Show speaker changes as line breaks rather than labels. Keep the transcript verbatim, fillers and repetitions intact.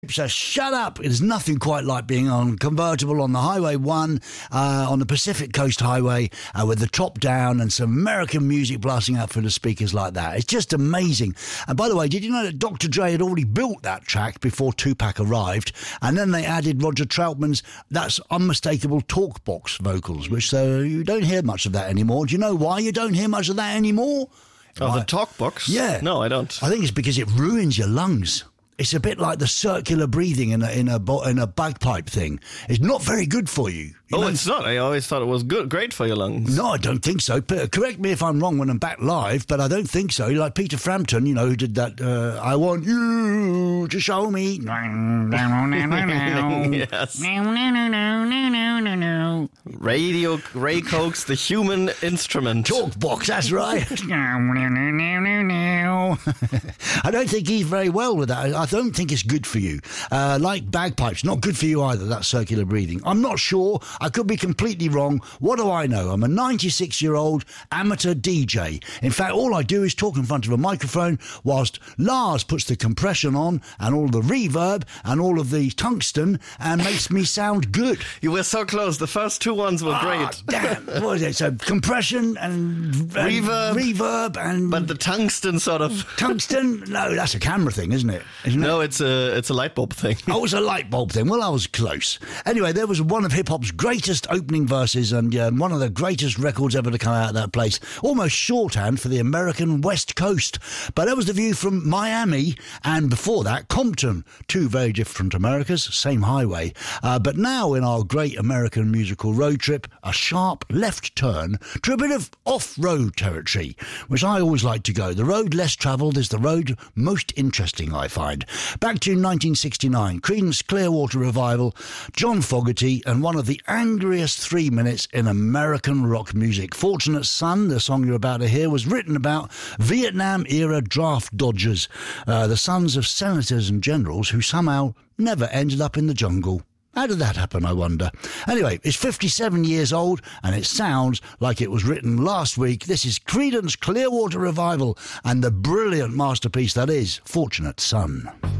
So shut up. There's nothing quite like being on convertible on the Highway one, uh, on the Pacific Coast Highway, uh, with the top down and some American music blasting out through the speakers like that. It's just amazing. And by the way, did you know that Doctor Dre had already built that track before Tupac arrived? And then they added Roger Troutman's That's Unmistakable Talk Box vocals, which uh, you don't hear much of that anymore. Do you know why you don't hear much of that anymore?
Oh,
Why?
the talk box?
Yeah.
No, I don't.
I think it's because it ruins your lungs. It's a bit like the circular breathing in a in a in a bagpipe thing. It's not very good for you. you
oh,
know?
It's not. I always thought it was good, great for your lungs.
No, I don't think so. But correct me if I'm wrong when I'm back live, but I don't think so. Like Peter Frampton, you know, who did that. Uh, I want you to show me.
Yes. Radio Ray Coke's The Human Instrument.
Talk box, that's right. I don't think he's very well with that. I don't think it's good for you. Uh, like bagpipes, not good for you either, that circular breathing. I'm not sure. I could be completely wrong. What do I know? I'm a ninety-six-year-old amateur D J. In fact, all I do is talk in front of a microphone whilst Lars puts the compression on and all the reverb and all of the tungsten and makes me sound good.
You were so close. The first two ones were
Ah,
great.
Damn. What is it? So compression and, and
Reverb.
reverb and...
But the tungsten sort of...
Tungsten? No, that's a camera thing, isn't it? Isn't
No,
it?
it's a it's a light bulb thing.
Oh, it's a light bulb thing. Well, I was close. Anyway, there was one of hip-hop's greatest opening verses and uh, one of the greatest records ever to come out of that place. Almost shorthand for the American West Coast. But that was the view from Miami and before that, Compton. Two very different Americas, same highway. Uh, but now in our great American musical road trip, a sharp left turn to a bit of off-road territory, which I always like to go. The road less travelled is the road most interesting, I find. Back to nineteen sixty-nine, Creedence Clearwater Revival, John Fogerty, and one of the angriest three minutes in American rock music. Fortunate Son, the song you're about to hear, was written about Vietnam-era draft dodgers, uh, the sons of senators and generals who somehow never ended up in the jungle. How did that happen, I wonder? Anyway, it's fifty-seven years old, and it sounds like it was written last week. This is Creedence Clearwater Revival and the brilliant masterpiece that is Fortunate Son.